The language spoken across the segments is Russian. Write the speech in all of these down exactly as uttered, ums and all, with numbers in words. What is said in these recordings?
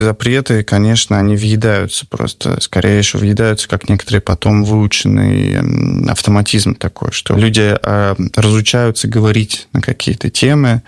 Запреты, конечно, они въедаются просто. Скорее еще въедаются, как некоторые потом выученный автоматизм такой, что люди разучаются говорить на какие-то темы,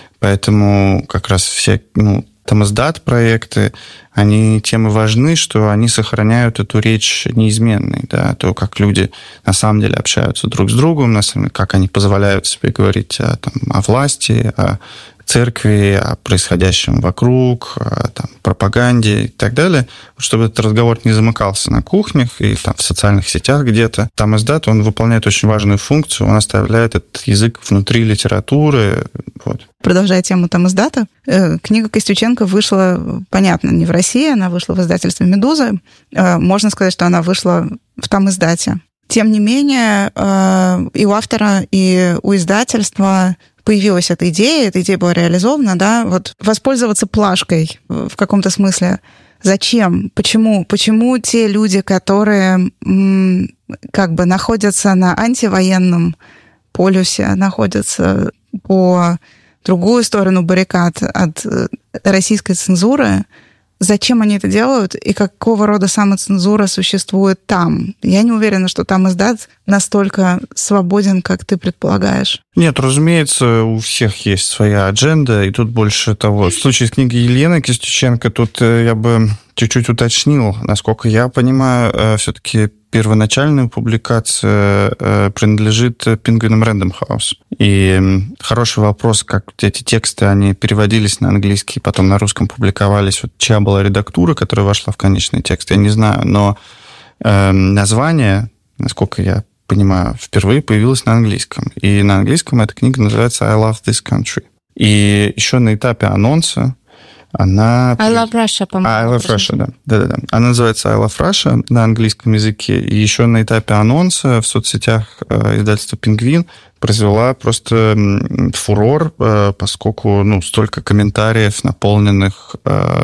поэтому как раз все, ну, тамиздат-проекты, они темы важны, что они сохраняют эту речь неизменной, да, то, как люди на самом деле общаются друг с другом, на самом деле, как они позволяют себе говорить о, там, о власти, о церкви, о происходящем вокруг, о там, пропаганде и так далее, чтобы этот разговор не замыкался на кухнях и там, в социальных сетях где-то. Тамиздат, он выполняет очень важную функцию, он оставляет этот язык внутри литературы. Вот. Продолжая тему тамиздата, книга Костюченко вышла, понятно, не в России, она вышла в издательстве «Медуза». Можно сказать, что она вышла в тамиздате. Тем не менее, и у автора, и у издательства появилась эта идея, эта идея была реализована, да, вот воспользоваться плашкой в каком-то смысле. Зачем? Почему? Почему те люди, которые м, как бы находятся на антивоенном полюсе, находятся по другую сторону баррикад от российской цензуры, зачем они это делают и какого рода самоцензура существует там? Я не уверена, что тамиздат настолько свободен, как ты предполагаешь. Нет, разумеется, у всех есть своя адженда, и тут больше того. В случае с книгой Елены Костюченко тут я бы чуть-чуть уточнил. Насколько я понимаю, все-таки первоначальная публикация принадлежит Penguin Random House. И хороший вопрос, как эти тексты, они переводились на английский, потом на русском публиковались. Вот чья была редактура, которая вошла в конечный текст, я не знаю, но э, название, насколько я понимаю, впервые появилась на английском. И на английском эта книга называется «I Love This Country». И еще на этапе анонса она... I Love Russia, по-моему. I Love Russia, да. Да-да-да. Она называется I Love Russia на английском языке. И еще на этапе анонса в соцсетях издательства «Пингвин» произвела просто фурор, поскольку ну, столько комментариев, наполненных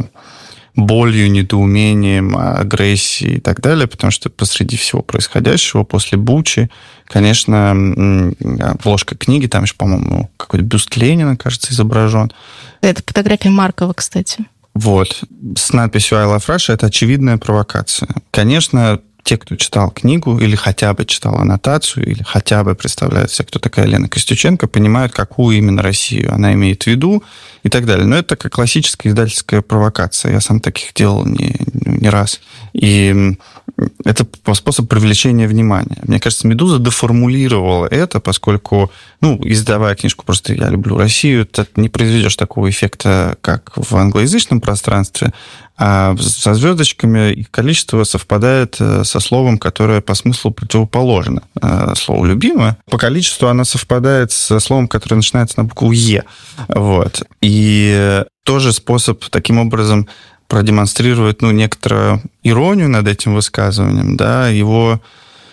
болью, недоумением, агрессией и так далее, потому что посреди всего происходящего, после Бучи, конечно, обложка книги, там еще, по-моему, какой-то бюст Ленина, кажется, изображен. Это фотография Маркова, кстати. Вот. С надписью «I Love Russia» это очевидная провокация. Конечно, те, кто читал книгу, или хотя бы читал аннотацию, или хотя бы представляют себе, кто такая Лена Костюченко, понимают, какую именно Россию она имеет в виду и так далее. Но это как классическая издательская провокация. Я сам таких делал не, не раз. И это способ привлечения внимания. Мне кажется, «Медуза» деформулировала это, поскольку, ну, издавая книжку «Просто я люблю Россию», ты не произведешь такого эффекта, как в англоязычном пространстве, а со звездочками их количество совпадает со словом, которое по смыслу противоположно слову «любимое». По количеству оно совпадает со словом, которое начинается на букву «Е». Вот. И тоже способ таким образом продемонстрировать, ну, некоторую иронию над этим высказыванием, да, его,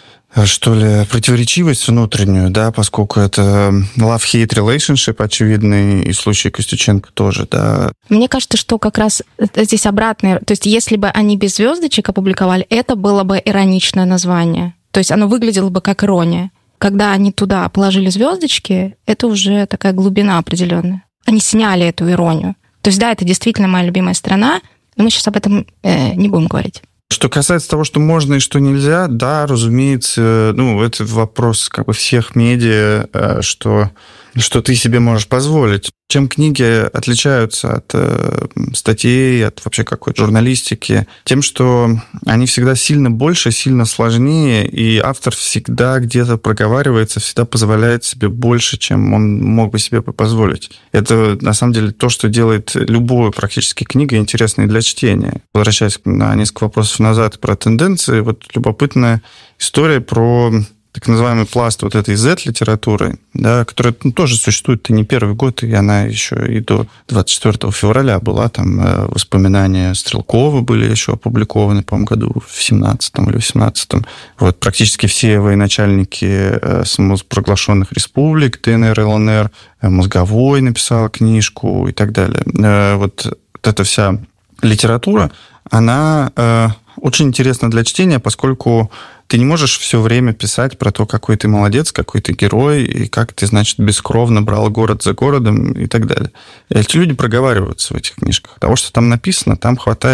что ли, противоречивость внутреннюю, да, поскольку это love-hate relationship очевидный, и в случае Костюченко тоже, да. Мне кажется, что как раз здесь обратное, то есть если бы они без звездочек опубликовали, это было бы ироничное название, то есть оно выглядело бы как ирония. Когда они туда положили звездочки, это уже такая глубина определенная. Они сняли эту иронию. То есть да, это действительно моя любимая страна, но мы сейчас об этом э, не будем говорить. Что касается того, что можно и что нельзя, да, разумеется, ну, это вопрос как бы всех медиа, что, что ты себе можешь позволить. Чем книги отличаются от э, статей, от вообще какой-то журналистики? Тем, что они всегда сильно больше, сильно сложнее, и автор всегда где-то проговаривается, всегда позволяет себе больше, чем он мог бы себе позволить. Это, на самом деле, то, что делает любую практически книгу интересной для чтения. Возвращаясь на несколько вопросов назад про тенденции, вот любопытная история про так называемый пласт вот этой зет-литературы, да, которая ну, тоже существует и не первый год, и она еще и до двадцать четвёртого февраля была. Там э, воспоминания Стрелкова были еще опубликованы, по-моему, году в семнадцатом или восемнадцатом. Вот, практически все военачальники э, самопровозглашенных республик, ДНР, ЛНР, э, Мозговой написал книжку и так далее. Э, вот, вот эта вся литература, она э, очень интересна для чтения, поскольку ты не можешь все время писать про то, какой ты молодец, какой ты герой, и как ты, значит, бескровно брал город за городом и так далее. И эти люди проговариваются в этих книжках. Того, что там написано, там хватает